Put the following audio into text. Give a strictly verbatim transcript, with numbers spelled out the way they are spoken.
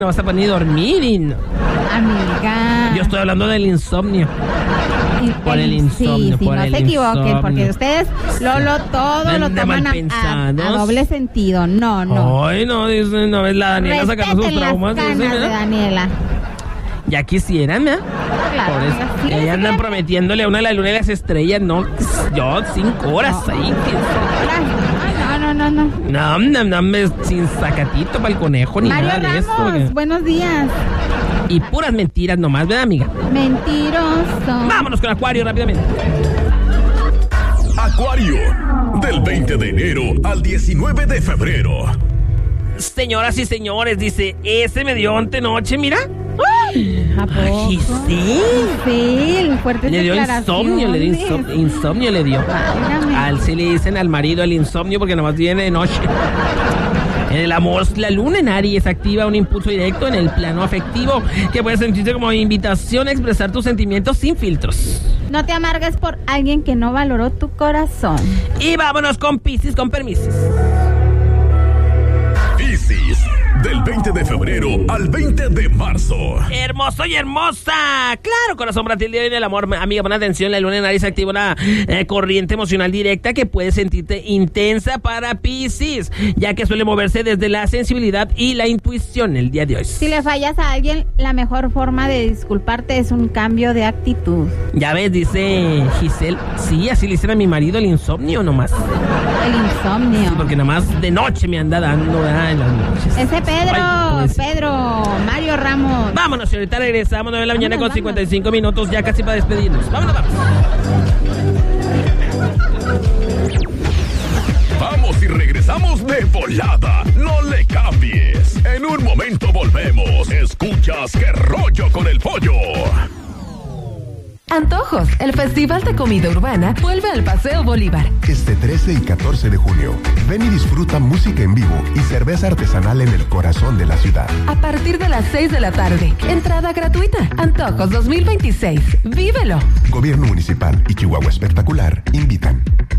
No vas a poder ni dormir. Y no. Amiga. Yo estoy hablando del insomnio. Por el insomnio, sí, sí, por no el se equivoquen, insomnio. porque ustedes lo, lo todo Anda lo toman a, a, a doble sentido. No, no. Ay, no, dice, no ves la Daniela sacando sus traumas. Respeten las dice, canas de mira. Daniela. Ya quisieran, ¿eh? Claro, Por eso, amiga, sí, que ahí sí, andan sí. prometiéndole a una de la luna y las estrellas, no, yo cinco horas No. ahí. No, no, no, no. Que, no, no, no, me- sin sacatito para el conejo ni Mario nada de Ramos, eso. porque- buenos días. Y puras mentiras nomás, ¿verdad, amiga? Mentiroso. Vámonos con Acuario rápidamente. Acuario, del veinte de enero al diecinueve de febrero. Señoras y señores, dice, ese me dio antenoche, mira. ¿A poco? Ay, sí. Sí, fuertes Le dio insomnio, le dio declaraciones. insomnio, insomnio le dio. Válgame. Al sí le dicen al marido el insomnio porque nomás viene de noche. En el amor, la luna en Aries activa un impulso directo en el plano afectivo que puede sentirse como invitación a expresar tus sentimientos sin filtros. No te amargues por alguien que no valoró tu corazón. Y vámonos con Piscis, con permiso. Piscis, del veinte de febrero al veinte de marzo. Hermoso y hermosa. Claro, corazón para ti el día viene el amor. Amiga, pon atención, la luna en Aries activa una eh, corriente emocional directa que puede sentirte intensa para Piscis, ya que suele moverse desde la sensibilidad y la intuición el día de hoy. Si le fallas a alguien, la mejor forma de disculparte es un cambio de actitud. Ya ves, dice Giselle, sí, así le dicen a mi marido el insomnio nomás. El insomnio. Sí, porque nomás de noche me anda dando, ¿verdad? En las noches. Ese Pedro, Ay, pues. Pedro, Mario Ramos. Vámonos, señorita, regresamos nueve de la mañana Vámonos, con cincuenta y cinco minutos, ya casi para despedirnos. Vámonos, vamos. Vamos y regresamos de volada. No le cambies. En un momento volvemos. Escuchas Qué Rollo con el Pollo. Antojos, el Festival de Comida Urbana vuelve al Paseo Bolívar. Este trece y catorce de junio, ven y disfruta música en vivo y cerveza artesanal en el corazón de la ciudad. A partir de las seis de la tarde, entrada gratuita. Antojos dos mil veintiséis, vívelo. Gobierno Municipal y Chihuahua Espectacular invitan.